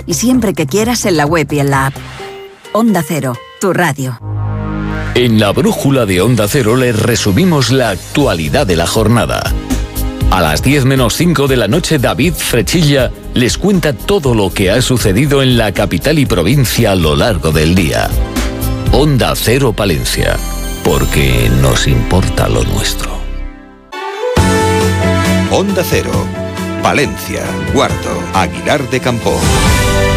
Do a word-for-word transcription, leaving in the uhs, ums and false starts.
y siempre que quieras en la web y en la app. Onda Cero, tu radio. En la brújula de Onda Cero les resumimos la actualidad de la jornada. A las diez menos cinco de la noche, David Frechilla les cuenta todo lo que ha sucedido en la capital y provincia a lo largo del día. Onda Cero Palencia, porque nos importa lo nuestro. Onda Cero, Palencia, Guardo, Aguilar de Campoo.